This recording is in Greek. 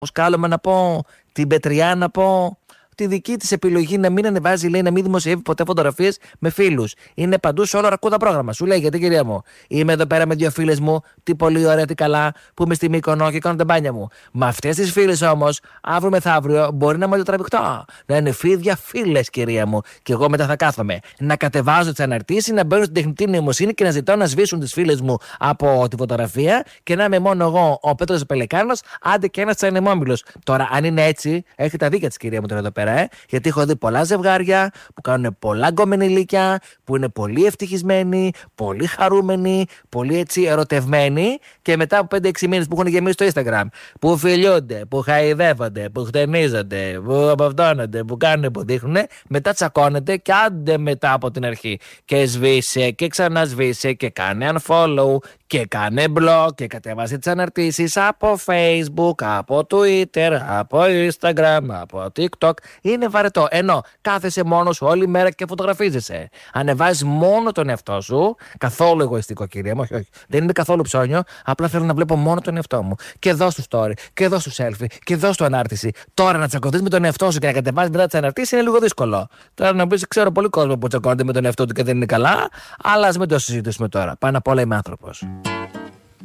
Σκάλωμα να πω, την Πετριά να πω. Τη δική της επιλογή να μην ανεβάζει, λέει, να μην δημοσιεύει ποτέ φωτογραφίες με φίλους. Είναι παντού σε όλο ρακούδα πρόγραμμα. Σου λέει, γιατί κυρία μου, είμαι εδώ πέρα με 2 φίλες μου, τι πολύ ωραία, τι καλά, που είμαι στη Μύκονο και κάνω τα μπάνια μου. Με αυτές τις φίλες όμως, αύριο μεθαύριο μπορεί να είμαι τραβηχτό. Να είναι φίδια φίλες, κυρία μου. Και εγώ μετά θα κάθομαι να κατεβάζω τις αναρτήσεις, να μπαίνω στην τεχνητή νοημοσύνη και να ζητάω να σβήσουν τις φίλες μου από τη φωτογραφία και να είμαι μόνο εγώ, ο Πέτρος Πελεκάνος, άντε και ένας τσανεμόμυλος. Τώρα, αν είναι έτσι, έχετε τα δίκια της, κυρία μου, τώρα εδώ πέρα. Γιατί έχω δει πολλά ζευγάρια που κάνουν πολλά γκομενιλίκια, που είναι πολύ ευτυχισμένοι, πολύ χαρούμενοι, πολύ έτσι ερωτευμένοι και μετά από 5-6 μήνες που έχουν γεμίσει το Instagram, που φιλιούνται, που χαϊδεύονται, που χτενίζονται, που απαυτώνονται, που κάνουν, που δείχνουν, μετά τσακώνεται και άντε μετά από την αρχή. Και σβήσε και ξανασβήσε και κάνε unfollow και κάνε blog και κατέβασε τις αναρτήσεις από Facebook, από Twitter, από Instagram, από TikTok. Είναι βαρετό. Ενώ κάθεσαι μόνος σου όλη μέρα και φωτογραφίζεσαι. Ανεβάζεις μόνο τον εαυτό σου. Καθόλου εγωιστικό, κυρία μου. Όχι. Δεν είναι καθόλου ψώνιο. Απλά θέλω να βλέπω μόνο τον εαυτό μου. Και εδώ στο story, και εδώ στο selfie, και εδώ στο ανάρτηση. Τώρα να τσακωθείς με τον εαυτό σου και να κατεβάζεις μετά τις αναρτήσεις είναι λίγο δύσκολο. Τώρα να πεις, ξέρω πολύ κόσμο που τσακώνεται με τον εαυτό του και δεν είναι καλά. Αλλά ας μην το συζητήσουμε τώρα. Πάνω απ' όλα είμαι άνθρωπος.